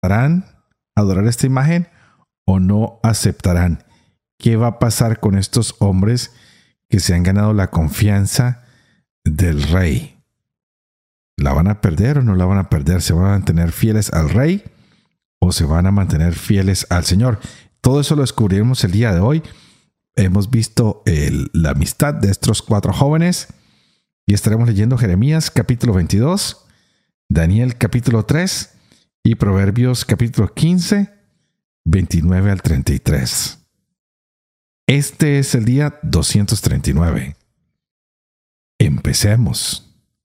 ¿aceptarán adorar esta imagen o no aceptarán? ¿Qué va a pasar con estos hombres que se han ganado la confianza del rey? ¿La van a perder o no la van a perder? ¿Se van a mantener fieles al rey o se van a mantener fieles al Señor? Todo eso lo descubriremos el día de hoy. Hemos visto la amistad de estos 4 jóvenes y estaremos leyendo Jeremías capítulo 22, Daniel capítulo 3 y Proverbios capítulo 15, 29 al 33. Este es el día 239. Empecemos.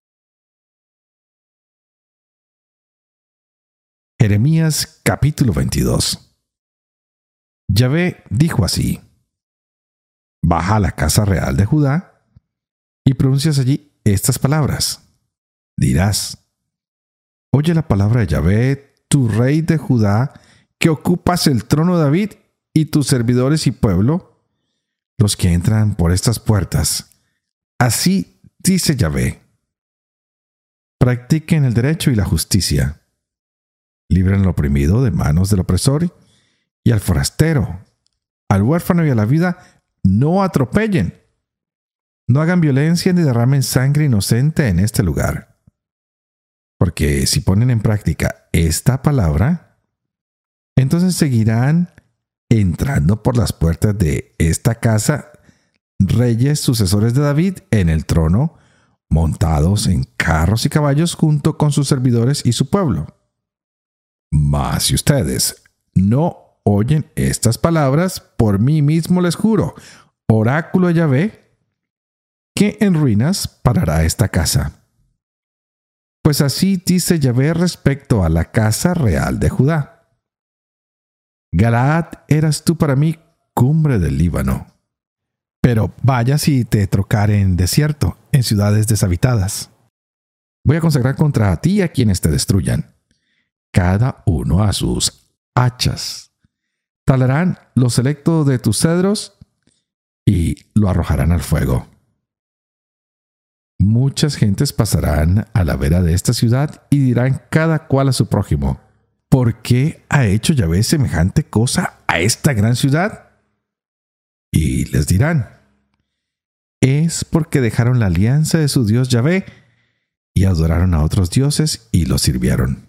Jeremías capítulo 22. Yahvé dijo así: baja a la casa real de Judá y pronuncias allí estas palabras. Dirás: oye la palabra de Yahvé, tu rey de Judá, que ocupas el trono de David, y tus servidores y pueblo, los que entran por estas puertas. Así dice Yahvé: practiquen el derecho y la justicia. Libren al oprimido de manos del opresor y al forastero, al huérfano y a la viuda no atropellen. No hagan violencia ni derramen sangre inocente en este lugar. Porque si ponen en práctica esta palabra, entonces seguirán entrando por las puertas de esta casa reyes sucesores de David en el trono, montados en carros y caballos junto con sus servidores y su pueblo. Mas si ustedes no oyen estas palabras, por mí mismo les juro, oráculo de Yahvé, que en ruinas parará esta casa. Pues así dice Yahvé respecto a la casa real de Judá: Galaad eras tú para mí cumbre del Líbano. Pero vaya si te trocare en desierto, en ciudades deshabitadas. Voy a consagrar contra ti a quienes te destruyan, cada uno a sus hachas. Talarán lo selecto de tus cedros y lo arrojarán al fuego. Muchas gentes pasarán a la vera de esta ciudad y dirán cada cual a su prójimo: ¿por qué ha hecho Yahvé semejante cosa a esta gran ciudad? Y les dirán: es porque dejaron la alianza de su Dios Yahvé y adoraron a otros dioses y los sirvieron.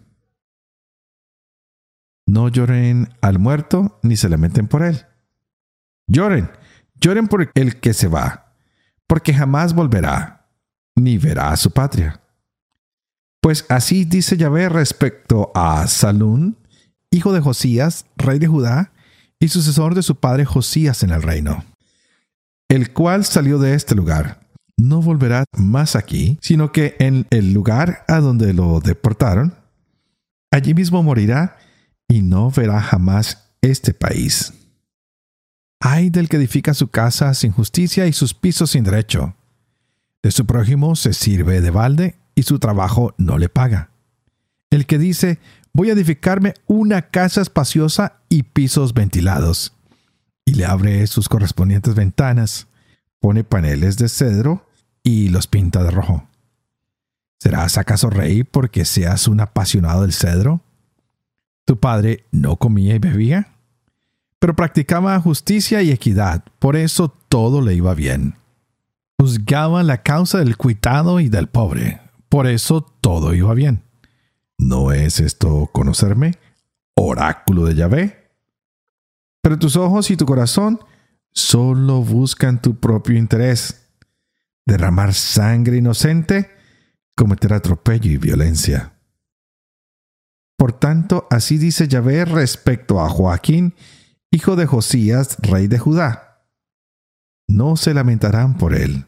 No lloren al muerto ni se lamenten por él. Lloren por el que se va, porque jamás volverá, ni verá a su patria. Pues así dice Yahvé respecto a Salún, hijo de Josías, rey de Judá, y sucesor de su padre Josías en el reino, el cual salió de este lugar. No volverá más aquí, sino que en el lugar a donde lo deportaron, allí mismo morirá y no verá jamás este país. Ay del que edifica su casa sin justicia y sus pisos sin derecho. De su prójimo se sirve de balde y su trabajo no le paga. El que dice: voy a edificarme una casa espaciosa y pisos ventilados, y le abre sus correspondientes ventanas, pone paneles de cedro y los pinta de rojo. ¿Serás acaso rey porque seas un apasionado del cedro? ¿Tu padre no comía y bebía? Pero practicaba justicia y equidad, por eso todo le iba bien. Juzgaba la causa del cuitado y del pobre, por eso todo iba bien. ¿No es esto conocerme, oráculo de Yahvé? Pero tus ojos y tu corazón solo buscan tu propio interés, derramar sangre inocente, cometer atropello y violencia. Por tanto, así dice Yahvé respecto a Joaquín, hijo de Josías, rey de Judá: no se lamentarán por él.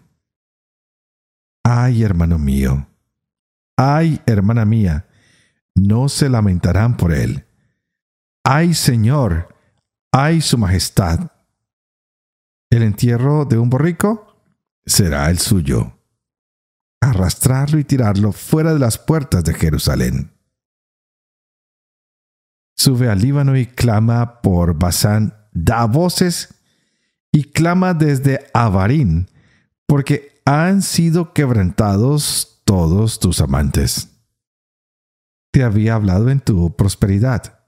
Ay, hermano mío, ay, hermana mía, no se lamentarán por él. Ay, Señor, ay, su majestad. El entierro de un borrico será el suyo. Arrastrarlo y tirarlo fuera de las puertas de Jerusalén. Sube al Líbano y clama por Basán, da voces y clama desde Abarín, porque han sido quebrantados todos tus amantes. Te había hablado en tu prosperidad,